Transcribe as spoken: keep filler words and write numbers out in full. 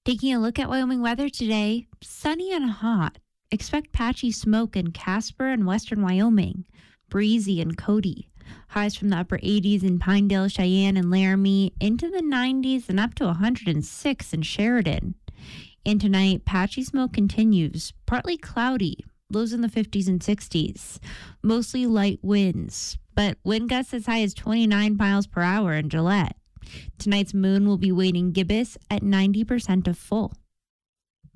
Taking a look at Wyoming weather today, sunny and hot. Expect patchy smoke in Casper and western Wyoming, breezy in Cody. Highs from the upper eighties in Pinedale, Cheyenne, and Laramie, into the nineties and up to one hundred six in Sheridan. And tonight, patchy smoke continues, partly cloudy, lows in the fifties and sixties. Mostly light winds, but wind gusts as high as twenty-nine miles per hour in Gillette. Tonight's moon will be weighting gibbous at ninety percent of full.